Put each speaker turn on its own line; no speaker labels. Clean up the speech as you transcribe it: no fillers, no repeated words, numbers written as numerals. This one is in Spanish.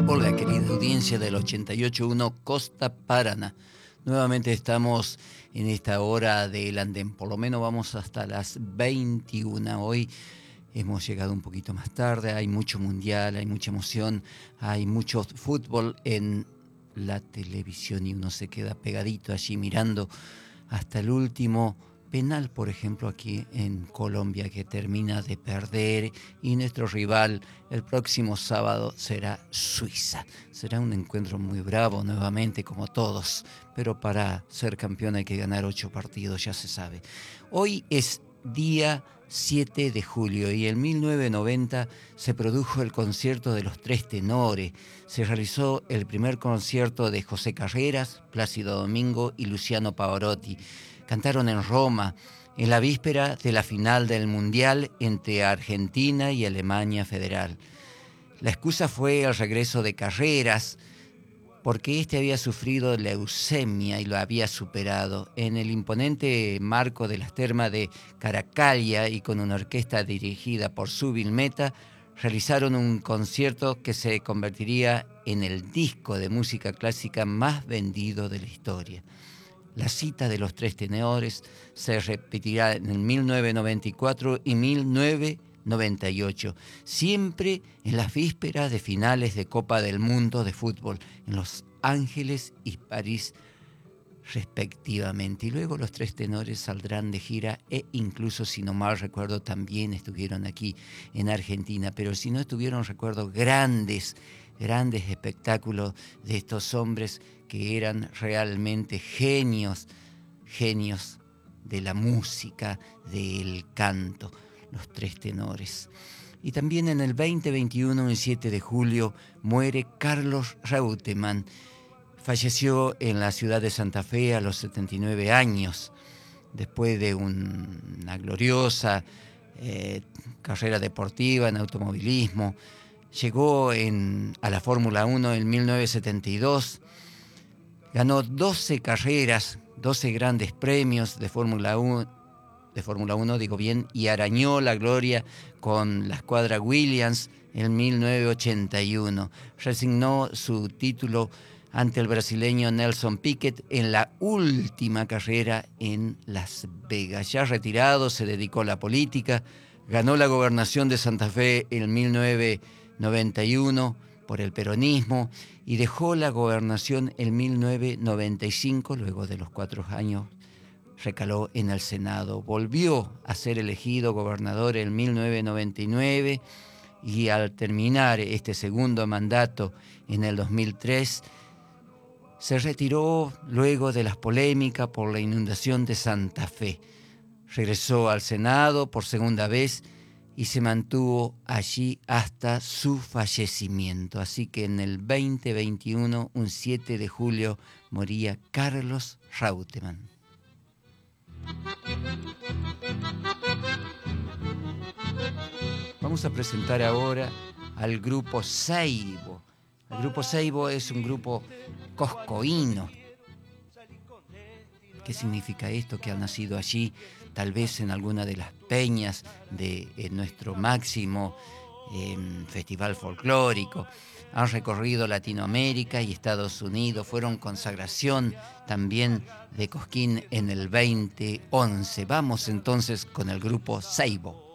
Hola, querida audiencia del 88.1 Costa Paraná. Nuevamente estamos en esta hora del andén. Por lo menos vamos hasta las 21. Hoy hemos llegado un poquito más tarde. Hay mucho mundial, hay mucha emoción, hay mucho fútbol en la televisión y uno se queda pegadito allí mirando hasta el último penal, por ejemplo, aquí en Colombia, que termina de perder, y nuestro rival el próximo sábado será Suiza. Será un encuentro muy bravo nuevamente, como todos, pero para ser campeón hay que ganar 8 partidos, ya se sabe. Hoy es día 7 de julio y en 1990 se produjo el concierto de los Tres Tenores. Se realizó el primer concierto de José Carreras, Plácido Domingo y Luciano Pavarotti. Cantaron en Roma, en la víspera de la final del Mundial entre Argentina y Alemania Federal. La excusa fue el regreso de Carreras, porque este había sufrido leucemia y lo había superado. En el imponente marco de las termas de Caracalla y con una orquesta dirigida por Zubin Mehta, realizaron un concierto que se convertiría en el disco de música clásica más vendido de la historia. La cita de los Tres Tenores se repetirá en el 1994 y 1998, siempre en las vísperas de finales de Copa del Mundo de fútbol, en Los Ángeles y París respectivamente. Y luego los Tres Tenores saldrán de gira e incluso, si no mal recuerdo, también estuvieron aquí en Argentina. Pero si no estuvieron, recuerdo grandes espectáculos de estos hombres que eran realmente genios de la música, del canto, los Tres Tenores. Y también en el 2021, el 7 de julio, muere Carlos Reutemann. Falleció en la ciudad de Santa Fe a los 79 años, después de una gloriosa carrera deportiva en automovilismo. Llegó a la Fórmula 1 en 1972, ganó 12 carreras, 12 grandes premios de Fórmula 1, digo bien, y arañó la gloria con la escuadra Williams en 1981. Resignó su título ante el brasileño Nelson Piquet en la última carrera en Las Vegas. Ya retirado, se dedicó a la política, ganó la gobernación de Santa Fe en 1991 por el peronismo y dejó la gobernación en 1995, luego de los 4 años recaló en el Senado. Volvió a ser elegido gobernador en 1999 y al terminar este segundo mandato en el 2003, se retiró luego de las polémicas por la inundación de Santa Fe. Regresó al Senado por segunda vez y se mantuvo allí hasta su fallecimiento. Así que en el 2021, un 7 de julio, moría Carlos Reutemann. Vamos a presentar ahora al grupo Seibo. El grupo Seibo es un grupo coscoíno. ¿Qué significa esto? Que han nacido allí, tal vez en alguna de las peñas de nuestro máximo festival folclórico. Han recorrido Latinoamérica y Estados Unidos, fueron consagración también de Cosquín en el 2011. Vamos entonces con el grupo Seibo.